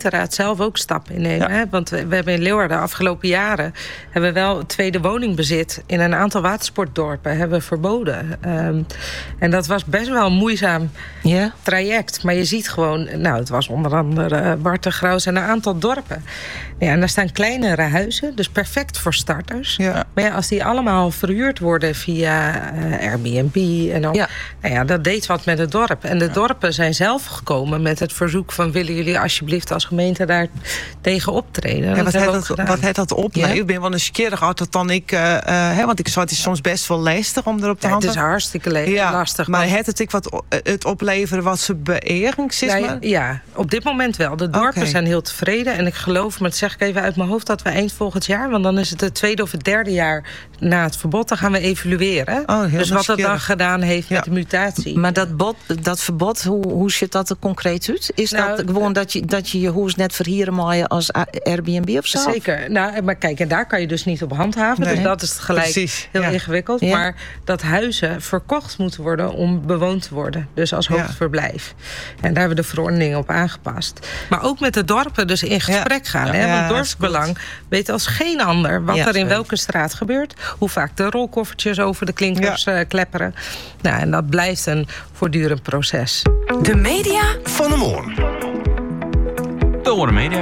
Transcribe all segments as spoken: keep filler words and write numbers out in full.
gemeenteraad zelf ook stappen in nemen. Ja. Hè? Want we, we hebben in Leeuwarden de afgelopen jaren... hebben we wel tweede woningbezit in een aantal watersportdorpen hebben we verboden. Um, en dat was best wel een moeizaam ja. traject. Maar je ziet gewoon, nou, het was onder andere uh, Wartegraus en een aantal dorpen. Ja, en daar staan kleinere huizen, dus perfect voor starters. Ja. Maar ja, als die allemaal verhuurd worden via uh, Airbnb en al, ja. Nou ja, dat deed wat met het dorp. En de ja. dorpen zijn zelf gekomen met het verzoek van... willen jullie alsjeblieft als gemeente daar tegen optreden? Ja, wat heeft dat, wat dat oplevert? Ja. Ik ben wel eens keer altijd dan ik... Uh, uh, hè, want ik zou het is soms best wel lastig om erop te ja, handelen. Het is hartstikke le- ja, lastig. Maar het het ik wat het opleveren wat ze beëring? Ja, ja, op dit moment wel. De dorpen okay. zijn heel tevreden. En ik geloof, maar dat zeg ik even uit mijn hoofd... dat we eind volgend jaar, want dan is het het tweede of het derde jaar... na het verbod, dan gaan we evalueren. Oh, dus wat het dan gedaan heeft ja. met de mutatie. Maar dat, bot, dat verbod, hoe, hoe ziet dat er concreet uit? Is nou, dat gewoon dat je, dat je je huis net verhieren mag als Airbnb of zo? Zeker. Nou, maar kijk, en daar kan je dus niet op handhaven. Nee. Dus dat is gelijk Precies. heel ja. ingewikkeld. Ja. Maar dat huizen verkocht moeten worden om bewoond te worden. Dus als hoofdverblijf. Ja. En daar hebben we de verordeningen op aangepast. Maar ook met de dorpen dus in gesprek ja. gaan. Ja. Hè? Want ja, dorpsbelang weet als geen ander wat ja, er in welke straat gebeurt. Hoe vaak de rolkoffertjes over de klinkers ja. uh, klepperen. Nou, en dat blijft een voortdurend proces. De media van de morgen. Door de media.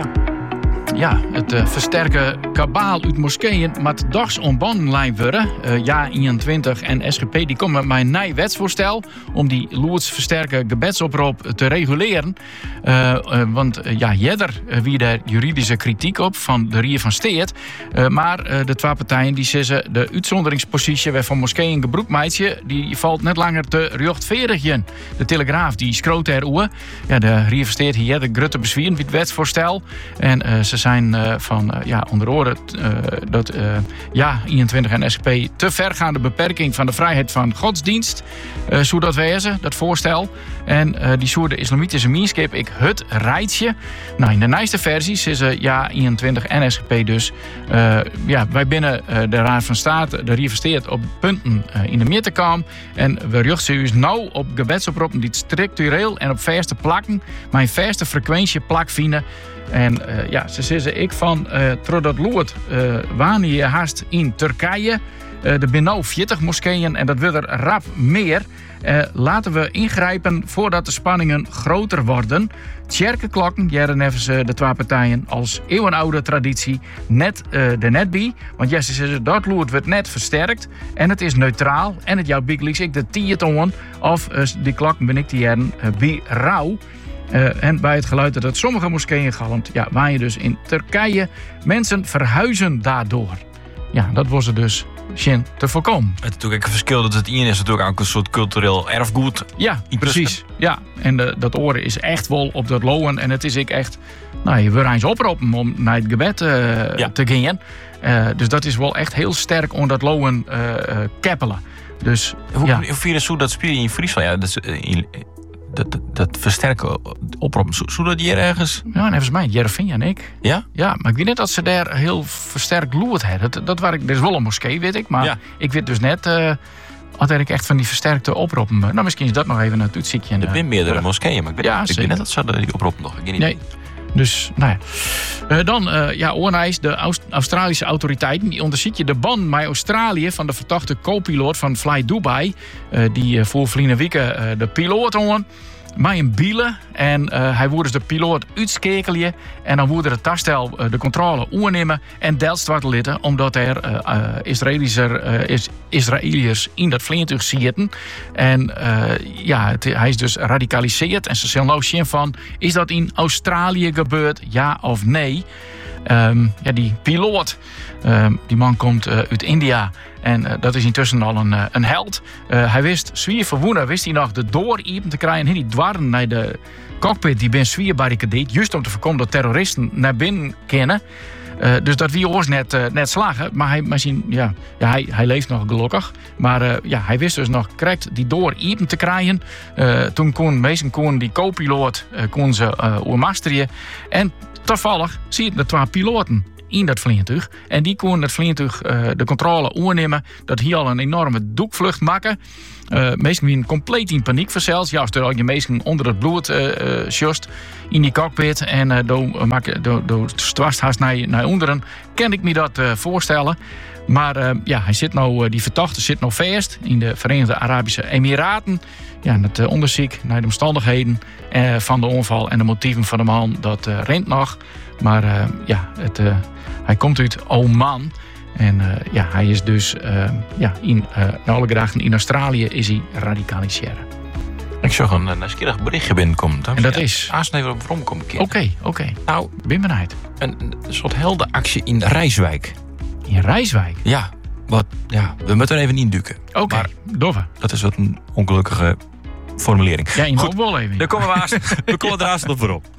Ja, het uh, versterken kabaal uit moskeeën met dags ontbandenlijn worden. Uh, ja, eenentwintig en S G P die komen met een nieuw wetsvoorstel om die Loerds versterken gebedsoproep te reguleren. Uh, uh, want uh, ja, jeder uh, wie daar juridische kritiek op van de Rier van Steert. Uh, maar uh, de twee partijen die zeggen de uitzonderingspositie waarvan moskeeën gebruik maatje, die valt net langer te rechtvaardigen. De Telegraaf die schroot erover. Ja, de Rier van Steert hier de grutte bezwieren bij het wetsvoorstel. En uh, ze zijn uh, van uh, ja, onder oren uh, dat uh, ja, eenentwintig en S G P te vergaande beperking van de vrijheid van godsdienst. Uh, zo dat wezen, dat voorstel. En uh, die soort de islamitische meanskip ik het rijtje. Nou, in de nieuwste versies is er ja, eenentwintig en S G P dus. Uh, ja, wij binnen uh, de Raad van State, de Rier op punten uh, in de midden kwam. En we richten u nou op gebedsoproepen die structureel en op verste plakken, maar in verste frequentie plak vinden. En uh, ja, ze zeggen ik van, uh, totdat Loert uh, wanneer je haast in Turkije. Uh, er zijn nu veertig moskeeën en dat wil er rap meer. Uh, laten we ingrijpen voordat de spanningen groter worden. Tjerkenklokken, jaren hebben ze de twee partijen als eeuwenoude traditie net uh, de net bij. Want ja, ze zeggen dat Loert wordt net versterkt en het is neutraal. En het jouw big ik de tien of uh, die klokken ben ik die jaren uh, bij rouw. Uh, en bij het geluid dat sommige moskeeën galmt, ja, waar je dus in Turkije mensen verhuizen daardoor. Ja, dat was er dus Shin te voorkomen. Het is natuurlijk een verschil dat het in is natuurlijk ook een soort cultureel erfgoed. Ja, precies. Ja, en de, dat oren is echt wel op dat loon en het is ik echt, nou, je wil eens oproepen om naar het gebed uh, ja. te gaan. Uh, dus dat is wel echt heel sterk om dat loon uh, uh, keppelen. Dus hoe, ja. hoe vind je zo dat spelen in Friesland? Ja, dat is, uh, Dat, dat, dat versterken oproepen. Zou dat hier ergens? Ja, en even mij, Jervin en ik. Ja? Ja, maar ik weet net dat ze daar heel versterkt loert hebben. Dat, dat waar ik, er is wel een moskee, weet ik. Maar ja. ik weet dus net, uh, had ik echt van die versterkte oproepen. Nou, misschien is dat nog even een toetsiekje. Er zijn meerdere moskeeën, maar ik weet, ja, ik weet net dat ze die oproepen nog. Ik weet niet. Nee. Dus, nou ja. Uh, dan, uh, ja, oornijs, de Aust- Australische autoriteiten, die onderzoeken de band met Australië van de verdachte co-piloot van Fly Dubai. Uh, die uh, voor verleden weken uh, de piloot on. Maar een bielen. En uh, hij wordt dus de piloot uitschakelen. En dan wordt het tastel uh, de controle oornemen en delstwartelitten. Omdat er uh, uh, Israëlischer, uh, is, Israëliërs in dat vliegtuig zitten. En uh, ja, het, hij is dus radicaliseerd. En ze zullen nou zien van, is dat in Australië gebeurd? Ja of nee? Um, ja, die piloot, um, die man komt uh, uit India. En uh, dat is intussen al een, uh, een held. Uh, hij wist, zwier verwoenen, wist hij nog de door-iepen te krijgen. En die dwarren naar de cockpit, die ben zwier barricadeerd. Juist om te voorkomen dat terroristen naar binnen kennen. Uh, dus dat wie oors net, uh, net slagen. Maar hij, misschien, ja, ja, hij, hij leeft nog gelukkig. Maar uh, ja, hij wist dus nog correct die door iepen te krijgen. Uh, toen kon meesten kon die co-piloot uh, kon ze uh, oormasteren. En toevallig zie je de twee piloten in dat vliegtuig. En die kon het vliegtuig uh, de controle oornemen. Dat hier al een enorme doekvlucht maken. Uh, meesten waren compleet in paniek verzeld. Ja, als je meesten onder het bloed uh, uh, sjost in die cockpit. En uh, door stwast haast naar, naar onderen. Kan ik me dat uh, voorstellen. Maar uh, ja, hij zit nou, uh, die verdachte zit nog vast in de Verenigde Arabische Emiraten. Ja, het uh, onderzoek naar de omstandigheden uh, van de onval en de motieven van de man, dat uh, rent nog. Maar uh, ja, het, uh, hij komt uit Oman. En uh, ja, hij is dus uh, ja, in uh, alle grachten in Australië is hij radicaliseren. Ik zag een, een nieuwsgierig berichtje binnenkomen. En dat is? Aas even op waarom kom ik. Oké, oké. Nou, ben benieuwd. Een, een soort heldenactie in Rijswijk. In Rijswijk? Ja, wat, ja, we moeten er even induiken. Oké, okay, doffe. Dat is wat een ongelukkige formulering. Ja, in ook wel even. Dan komen we, haast, we komen er haast op voorop.